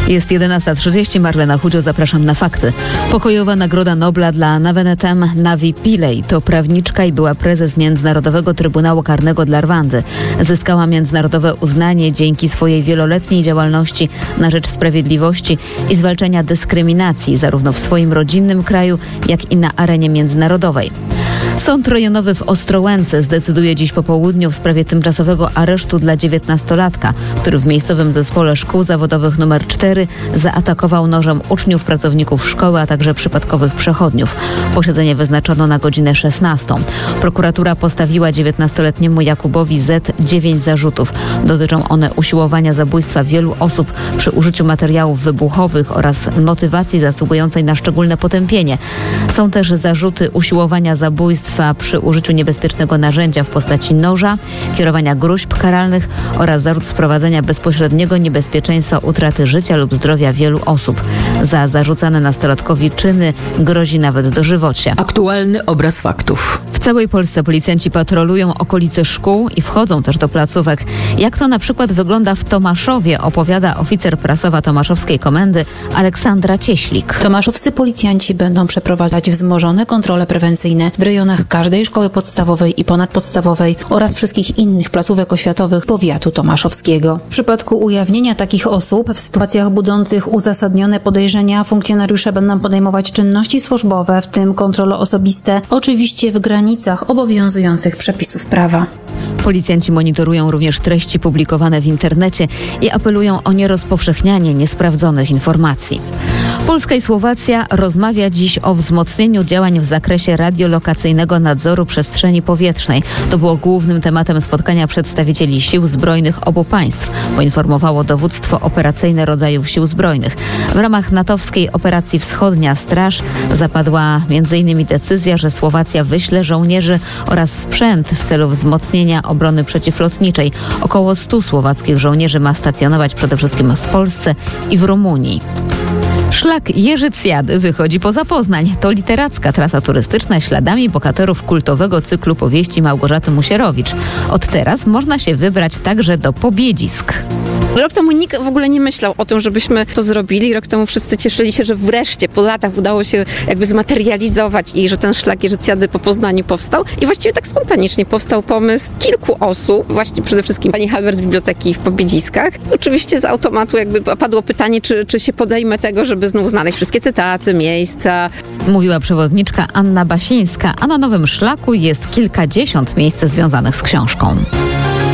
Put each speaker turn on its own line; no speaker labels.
Jest 11:30, Marlena Chudzio, zapraszam na fakty. Pokojowa Nagroda Nobla dla Navenetem Navi Pillay to prawniczka i była prezes Międzynarodowego Trybunału Karnego dla Rwandy. Zyskała międzynarodowe uznanie dzięki swojej wieloletniej działalności na rzecz sprawiedliwości i zwalczania dyskryminacji zarówno w swoim rodzinnym kraju, jak i na arenie międzynarodowej. Sąd rejonowy w Ostrołęce zdecyduje dziś po południu w sprawie tymczasowego aresztu dla 19-latka, który w miejscowym zespole szkół zawodowych nr 4 zaatakował nożem uczniów, pracowników szkoły, a także przypadkowych przechodniów. Posiedzenie wyznaczono na godzinę 16. Prokuratura postawiła 19-letniemu Jakubowi Z 9 zarzutów. Dotyczą one usiłowania zabójstwa wielu osób przy użyciu materiałów wybuchowych oraz motywacji zasługującej na szczególne potępienie. Są też zarzuty usiłowania zabójstwa przy użyciu niebezpiecznego narzędzia w postaci noża, kierowania gróźb karalnych oraz zarzut sprowadzenia bezpośredniego niebezpieczeństwa utraty życia lub zdrowia wielu osób. Za zarzucane nastolatkowi czyny grozi nawet dożywocie.
Aktualny obraz faktów.
W całej Polsce policjanci patrolują okolice szkół i wchodzą też do placówek. Jak to na przykład wygląda w Tomaszowie, opowiada oficer prasowa Tomaszowskiej Komendy Aleksandra Cieślik.
Tomaszowscy policjanci będą przeprowadzać wzmożone kontrole prewencyjne w rejonach każdej szkoły podstawowej i ponadpodstawowej oraz wszystkich innych placówek oświatowych powiatu tomaszowskiego. W przypadku ujawnienia takich osób w sytuacjach budzących uzasadnione podejrzenia funkcjonariusze będą podejmować czynności służbowe, w tym kontrole osobiste, oczywiście w granicach obowiązujących przepisów prawa.
Policjanci monitorują również treści publikowane w internecie i apelują o nierozpowszechnianie niesprawdzonych informacji. Polska i Słowacja rozmawia dziś o wzmocnieniu działań w zakresie radiolokacyjnego nadzoru przestrzeni powietrznej. To było głównym tematem spotkania przedstawicieli sił zbrojnych obu państw, poinformowało dowództwo operacyjne rodzajów sił zbrojnych. W ramach natowskiej operacji Wschodnia Straż zapadła m.in. decyzja, że Słowacja wyśle żołnierzy oraz sprzęt w celu wzmocnienia obrony przeciwlotniczej. Około 100 słowackich żołnierzy ma stacjonować przede wszystkim w Polsce i w Rumunii. Szlak Jerzycjady wychodzi poza Poznań. To literacka trasa turystyczna śladami bohaterów kultowego cyklu powieści Małgorzaty Musierowicz. Od teraz można się wybrać także do Pobiedzisk.
Rok temu nikt w ogóle nie myślał o tym, żebyśmy to zrobili. Rok temu wszyscy cieszyli się, że wreszcie po latach udało się jakby zmaterializować i że ten szlak Jerzycjady po Poznaniu powstał. I właściwie tak spontanicznie powstał pomysł kilku osób, właśnie przede wszystkim pani Halber z biblioteki w Pobiedziskach. Oczywiście z automatu jakby padło pytanie, czy się podejmę tego, żeby znów znaleźć wszystkie cytaty, miejsca.
Mówiła przewodniczka Anna Basińska, a na nowym szlaku jest kilkadziesiąt miejsc związanych z książką.